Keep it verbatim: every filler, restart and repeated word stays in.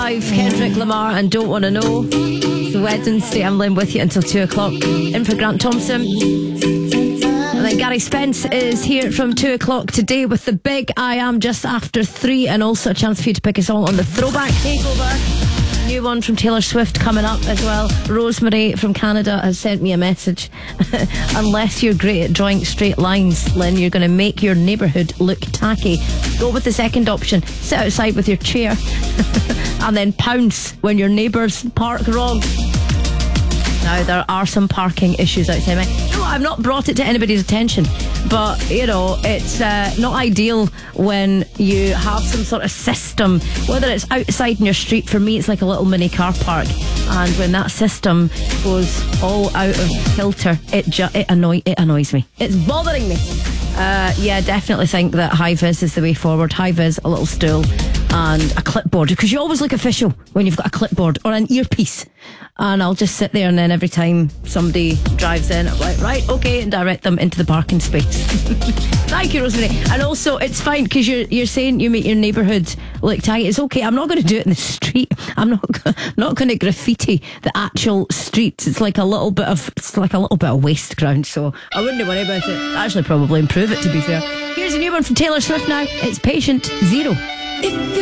five, Kendrick Lamar and Don't Wanna Know. It's Wednesday, I'm Lynn with you until two o'clock. In for Grant Thompson. And then Gary Spence is here from two o'clock today with the big I Am just after three, and also a chance for you to pick a song on the Throwback Takeover. New one from Taylor Swift coming up as well. Rosemary from Canada has sent me a message. Unless you're great at drawing straight lines, Lynn, you're going to make your neighbourhood look tacky. Go with the second option. Sit outside with your chair and then pounce when your neighbours park wrong. Now, there are some parking issues outside my... No, I've not brought it to anybody's attention, but, you know, it's uh, not ideal when you have some sort of system, whether it's outside in your street. For me, it's like a little mini car park, and when that system goes all out of kilter, it ju- it, annoy- it annoys me. It's bothering me. Uh, yeah, definitely think that high vis is the way forward. High vis, a little stool and a clipboard, because you always look official when you've got a clipboard or an earpiece. And I'll just sit there, and then every time somebody drives in, I'm like, right, okay, and direct them into the parking space. Thank you, Rosemary. And also, it's fine, because you're you're saying you make your neighbourhood look tight. It's okay. I'm not going to do it in the street. I'm not not going to graffiti the actual streets. It's like a little bit of it's like a little bit of waste ground. So I wouldn't worry about it. Actually, probably improve it, to be fair. Here's a new one from Taylor Swift now. It's Patient Zero. If you